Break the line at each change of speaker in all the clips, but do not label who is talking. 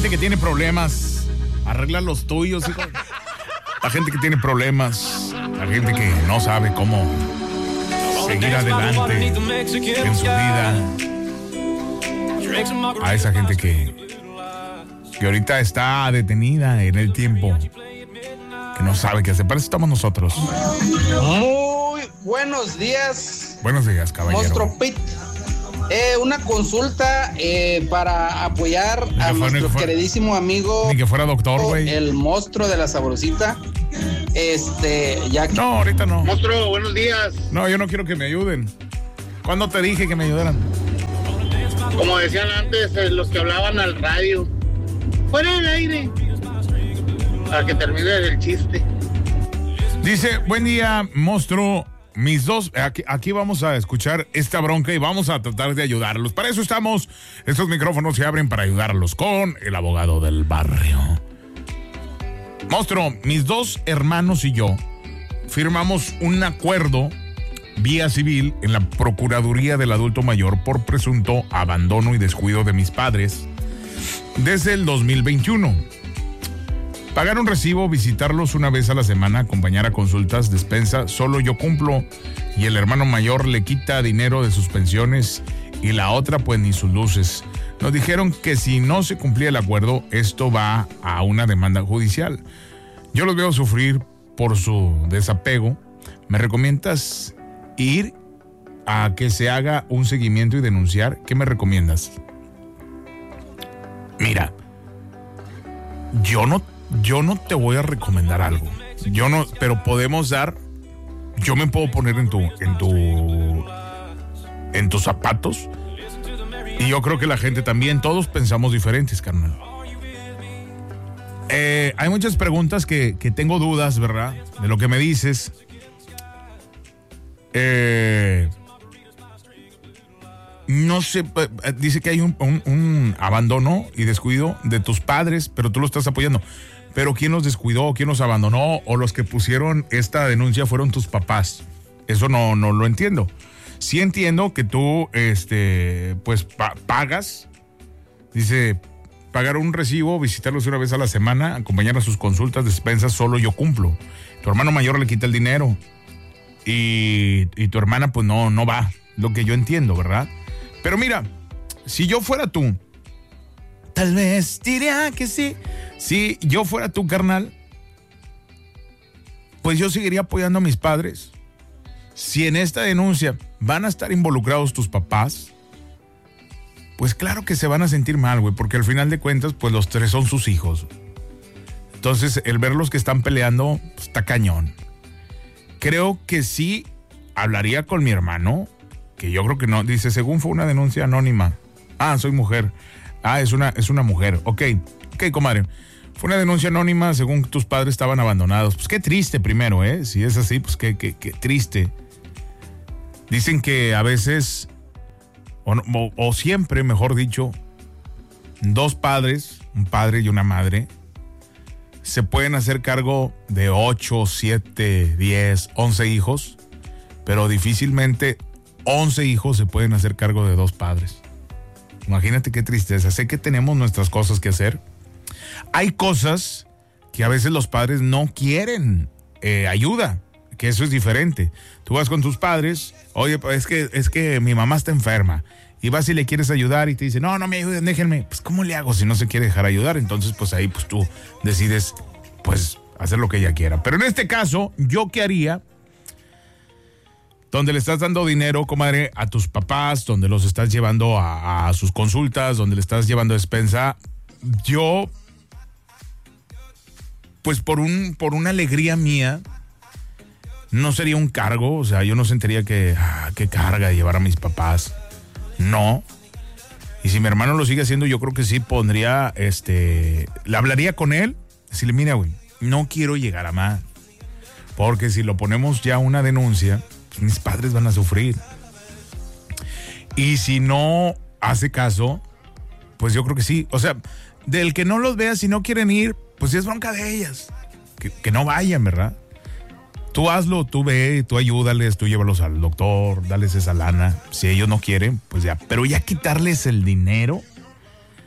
gente que tiene problemas, arregla los tuyos, hijo. La gente que tiene problemas, la gente que no sabe cómo seguir adelante en su vida. A esa gente que ahorita está detenida en el tiempo, que no sabe qué hacer. Para eso estamos nosotros.
Muy buenos días.
Buenos días, caballero.
Monstruo Pit. Una consulta para apoyar a nuestro queridísimo amigo.
Ni que fuera doctor, güey.
El monstruo de la sabrosita. Ya que...
No, ahorita no.
Monstruo, buenos días.
No, yo no quiero que me ayuden. ¿Cuándo te dije que me ayudaran?
Como decían antes, los que hablaban al radio. Fuera del aire. Para que termine el chiste.
Dice, buen día, monstruo. Mis dos, aquí vamos a escuchar esta bronca y vamos a tratar de ayudarlos. Para eso estamos. Estos micrófonos se abren para ayudarlos con el abogado del barrio. Monstruo, mis dos hermanos y yo firmamos un acuerdo vía civil en la Procuraduría del Adulto Mayor por presunto abandono y descuido de mis padres desde el 2021. Pagar un recibo, visitarlos una vez a la semana, acompañar a consultas, despensa, solo yo cumplo, y el hermano mayor le quita dinero de sus pensiones y la otra pues ni sus luces. Nos dijeron que si no se cumplía el acuerdo, esto va a una demanda judicial. Yo los veo sufrir por su desapego. ¿Me recomiendas ir a que se haga un seguimiento y denunciar? ¿Qué me recomiendas? Mira, yo no te voy a recomendar algo. Pero podemos dar. Yo me puedo poner en tus zapatos. Y yo creo que la gente también, todos pensamos diferentes, carnal. Hay muchas preguntas que tengo dudas, ¿verdad? De lo que me dices. No sé, dice que hay un abandono y descuido de tus padres, pero tú lo estás apoyando. Pero ¿quién los descuidó? ¿Quién los abandonó? ¿O los que pusieron esta denuncia fueron tus papás? Eso no lo entiendo. Sí entiendo que tú, pues pagas. Dice, pagar un recibo, visitarlos una vez a la semana, acompañar a sus consultas, despensas, solo yo cumplo. Tu hermano mayor le quita el dinero. Y tu hermana, pues no va. Lo que yo entiendo, ¿verdad? Pero mira, si yo fuera tú, tal vez diría que sí. Si yo fuera tú, carnal, pues yo seguiría apoyando a mis padres. Si en esta denuncia van a estar involucrados tus papás, pues claro que se van a sentir mal, güey, porque al final de cuentas, pues los tres son sus hijos. Entonces, el verlos que están peleando, pues, está cañón. Creo que sí hablaría con mi hermano, que yo creo que no. Dice, según fue una denuncia anónima. Ah, soy mujer. Ah, es una mujer. Ok, comadre. Fue una denuncia anónima según tus padres estaban abandonados. Pues qué triste primero, ¿eh? Si es así, pues qué triste. Dicen que a veces, o siempre, mejor dicho, dos padres, un padre y una madre, se pueden hacer cargo de 8, 7, 10, 11 hijos, pero difícilmente 11 hijos se pueden hacer cargo de dos padres. Imagínate qué tristeza. Sé que tenemos nuestras cosas que hacer. Hay cosas que a veces los padres no quieren ayuda, que eso es diferente. Tú vas con tus padres, oye, es que mi mamá está enferma, y vas y le quieres ayudar y te dice, no me ayuden, déjenme. Pues ¿cómo le hago si no se quiere dejar ayudar? Entonces pues ahí pues tú decides pues hacer lo que ella quiera. Pero en este caso, ¿yo qué haría? Donde le estás dando dinero, comadre, a tus papás, donde los estás llevando a sus consultas, donde le estás llevando despensa, yo, pues por una alegría mía, no sería un cargo. O sea, yo no sentiría qué carga de llevar a mis papás. No. Y si mi hermano lo sigue haciendo, yo creo que sí pondría, le hablaría con él, decirle, mira, güey, no quiero llegar a más. Porque si lo ponemos ya una denuncia, pues mis padres van a sufrir. Y si no hace caso, pues yo creo que sí. O sea, del que no los vea, si no quieren ir, pues es bronca de ellas. Que no vayan, ¿verdad? Tú hazlo, tú ve, tú ayúdales, tú llévalos al doctor, dales esa lana. Si ellos no quieren, pues ya. Pero ya quitarles el dinero,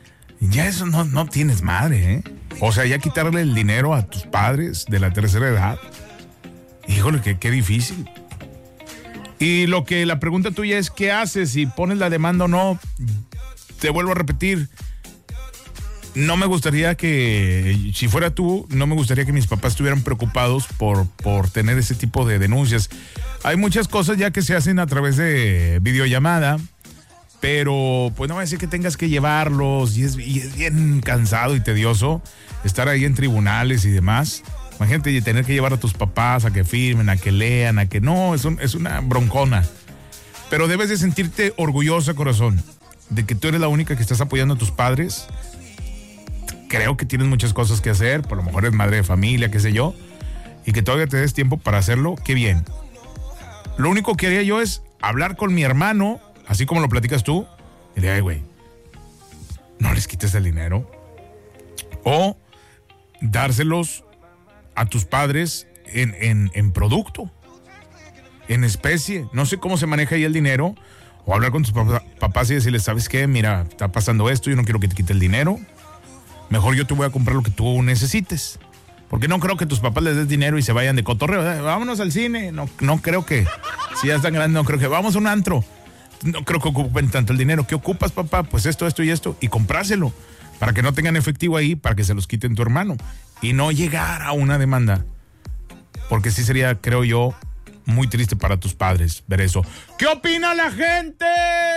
ya eso no tienes madre, ¿eh? O sea, ya quitarle el dinero a tus padres de la tercera edad. Híjole, qué difícil. Y la pregunta tuya es, ¿qué haces? Si pones la demanda o no. Te vuelvo a repetir, no me gustaría que, si fuera tú, no me gustaría que mis papás estuvieran preocupados por tener ese tipo de denuncias. Hay muchas cosas ya que se hacen a través de videollamada, pero pues no va a decir que tengas que llevarlos y es bien cansado y tedioso estar ahí en tribunales y demás. Imagínate tener que llevar a tus papás a que firmen, a que lean, a que no, es una broncona. Pero debes de sentirte orgullosa, corazón, de que tú eres la única que estás apoyando a tus padres. Creo que tienes muchas cosas que hacer, por lo mejor eres madre de familia, qué sé yo, y que todavía te des tiempo para hacerlo, qué bien. Lo único que haría yo es hablar con mi hermano, así como lo platicas tú, y le digo, ay, güey, no les quites el dinero. O dárselos a tus padres en producto, en especie. No sé cómo se maneja ahí el dinero. O hablar con tus papás y decirles, ¿sabes qué? Mira, está pasando esto, yo no quiero que te quite el dinero. Mejor yo te voy a comprar lo que tú necesites. Porque no creo que tus papás les des dinero y se vayan de cotorreo. Vámonos al cine. No creo que, si ya están grandes, no creo que, vamos a un antro. No creo que ocupen tanto el dinero. ¿Qué ocupas, papá? Pues esto y esto. Y comprárselo. Para que no tengan efectivo ahí, para que se los quiten tu hermano. Y no llegar a una demanda. Porque sí sería, creo yo, muy triste para tus padres ver eso. ¿Qué opina la gente?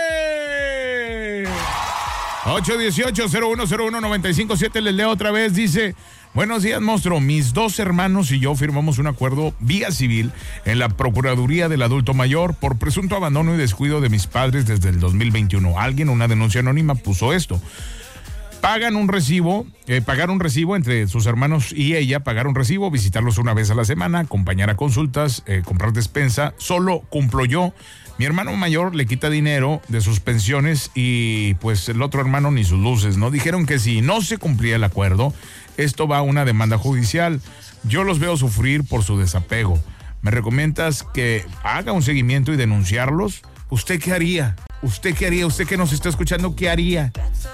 818-0101-957, les leo otra vez, dice: buenos días, monstruo, mis 2 hermanos y yo firmamos un acuerdo vía civil en la Procuraduría del Adulto Mayor por presunto abandono y descuido de mis padres desde el 2021. Alguien, una denuncia anónima, puso esto. Pagaron un recibo entre sus hermanos y ella, pagar un recibo, visitarlos una vez a la semana, acompañar a consultas, comprar despensa. Solo cumplo yo. Mi hermano mayor le quita dinero de sus pensiones y pues el otro hermano ni sus luces, ¿no? Dijeron que si no se cumplía el acuerdo, esto va a una demanda judicial. Yo los veo sufrir por su desapego. ¿Me recomiendas que haga un seguimiento y denunciarlos? ¿Usted qué haría? ¿Usted qué haría? ¿Usted que nos está escuchando, qué haría?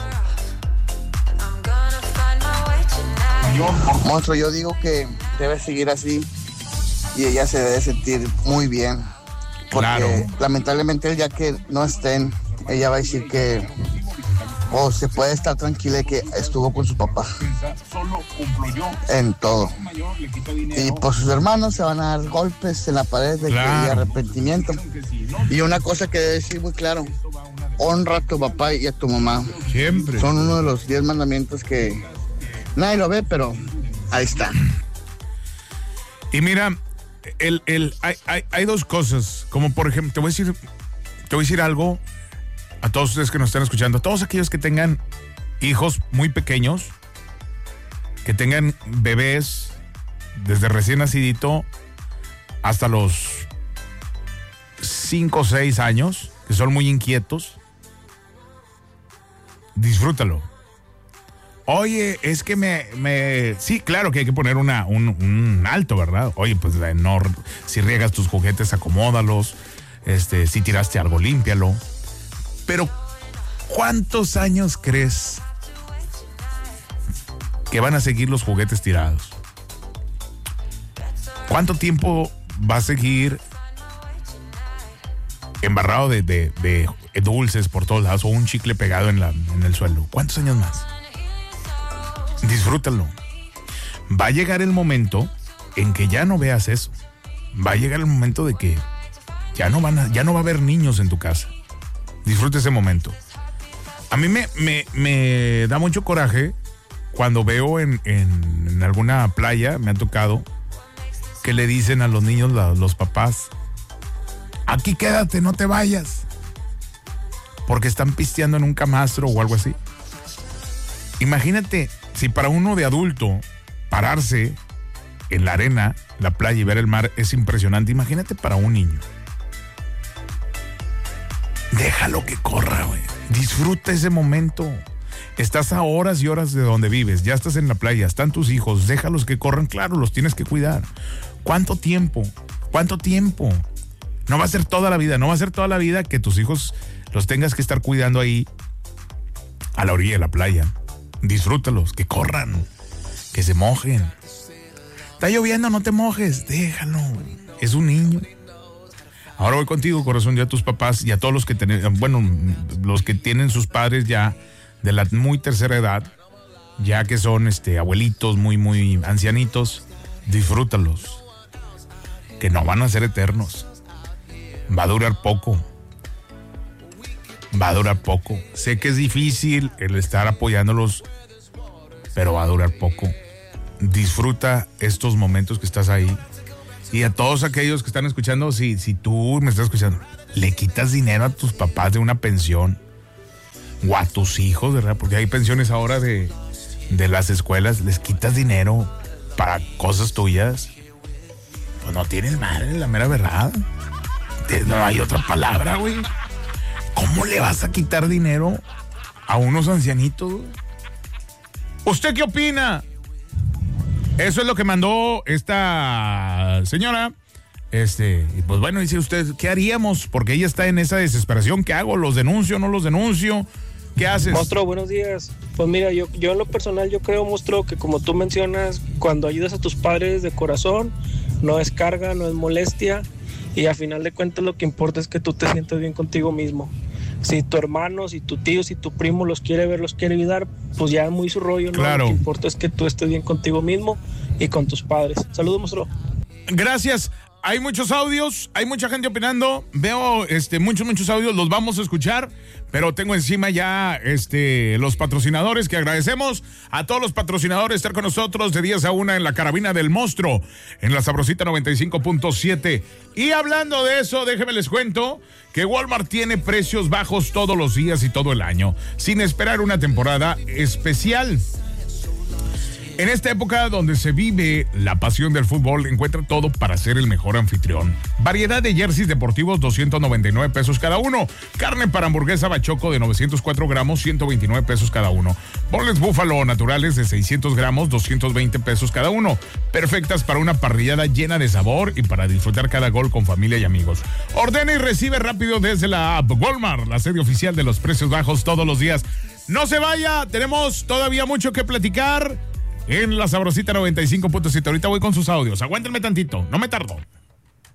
Monstruo, yo digo que debe seguir así y ella se debe sentir muy bien. Porque claro, lamentablemente el día que no estén, ella va a decir que se puede estar tranquila de que estuvo con su papá en todo. Y por sus hermanos se van a dar golpes en la pared de claro, que hay arrepentimiento. Y una cosa que debe decir muy claro: honra a tu papá y a tu mamá.
Siempre.
Son uno de los 10 mandamientos que nadie lo ve, pero ahí está.
Y mira, hay 2 cosas, como por ejemplo, te voy a decir algo a todos ustedes que nos están escuchando, a todos aquellos que tengan hijos muy pequeños, que tengan bebés desde recién nacidito hasta los 5 o 6 años, que son muy inquietos. Disfrútalo. Oye, es que sí, claro que hay que poner un alto, ¿verdad? Oye, pues no, si riegas tus juguetes, acomódalos. Si tiraste algo, límpialo. Pero, ¿cuántos años crees que van a seguir los juguetes tirados? ¿Cuánto tiempo va a seguir embarrado de dulces por todos lados o un chicle pegado en el suelo? ¿Cuántos años más? Disfrútalo. Va a llegar el momento en que ya no veas eso. Va a llegar el momento de que ya no va a haber niños en tu casa. Disfruta ese momento. A mí me da mucho coraje cuando veo en alguna playa, me ha tocado, que le dicen a los niños, los papás: aquí quédate, no te vayas, porque están pisteando en un camastro o algo así. Imagínate, si para uno de adulto pararse en la arena, la playa y ver el mar es impresionante, imagínate para un niño. Déjalo que corra, güey. Disfruta ese momento. Estás a horas y horas de donde vives, ya estás en la playa, están tus hijos, déjalos que corran, claro, los tienes que cuidar. ¿Cuánto tiempo? ¿Cuánto tiempo? No va a ser toda la vida que tus hijos los tengas que estar cuidando ahí a la orilla de la playa. disfrútalos, que corran, que se mojen. Está lloviendo, no te mojes, déjalo, es un niño. Ahora voy contigo, corazón, ya a tus papás y a todos los que los que tienen sus padres ya de la muy tercera edad, ya que son abuelitos muy, muy ancianitos, disfrútalos, que no van a ser eternos. Va a durar poco. Sé que es difícil el estar apoyándolos, pero va a durar poco. Disfruta estos momentos que estás ahí. Y a todos aquellos que están escuchando, si tú me estás escuchando, le quitas dinero a tus papás de una pensión o a tus hijos, ¿verdad? Porque hay pensiones ahora de las escuelas, les quitas dinero para cosas tuyas, pues no tienes madre, la mera verdad. No hay otra palabra, güey. ¿Cómo le vas a quitar dinero a unos ancianitos? ¿Usted qué opina? Eso es lo que mandó esta señora. Y pues bueno, dice usted, ¿qué haríamos? Porque ella está en esa desesperación. ¿Qué hago? ¿Los denuncio? ¿No los denuncio? ¿Qué haces?
Monstruo, buenos días. Pues mira, yo en lo personal, yo creo, Monstruo, que como tú mencionas, cuando ayudas a tus padres de corazón, no es carga, no es molestia, y a final de cuentas lo que importa es que tú te sientas bien contigo mismo. Si tu hermano, si tu tío, si tu primo los quiere ver, los quiere ayudar, pues ya es muy su rollo, ¿no?
Claro.
Lo que importa es que tú estés bien contigo mismo y con tus padres. Saludos, Monstruo.
Gracias. Hay muchos audios, hay mucha gente opinando. Veo muchos audios, los vamos a escuchar, pero tengo encima ya los patrocinadores, que agradecemos a todos los patrocinadores estar con nosotros de 10 a 1 en la Carabina del Monstruo, en la Sabrosita 95.7. Y hablando de eso, déjenme les cuento que Walmart tiene precios bajos todos los días y todo el año, sin esperar una temporada especial. En esta época donde se vive la pasión del fútbol, encuentra todo para ser el mejor anfitrión. Variedad de jerseys deportivos, 299 pesos cada uno. Carne para hamburguesa bachoco de 904 gramos, 129 pesos cada uno. Boneless búfalo naturales de 600 gramos, 220 pesos cada uno. Perfectas para una parrillada llena de sabor y para disfrutar cada gol con familia y amigos. Ordena y recibe rápido desde la app Walmart, la sede oficial de los precios bajos todos los días. No se vaya, tenemos todavía mucho que platicar en la Sabrosita 95.7. Ahorita voy con sus audios. Aguántenme tantito, no me tardo.